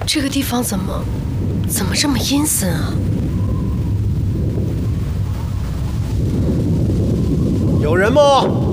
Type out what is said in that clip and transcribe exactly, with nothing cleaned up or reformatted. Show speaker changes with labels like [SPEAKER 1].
[SPEAKER 1] 这个地方怎么怎么这么阴森啊？
[SPEAKER 2] 有人吗？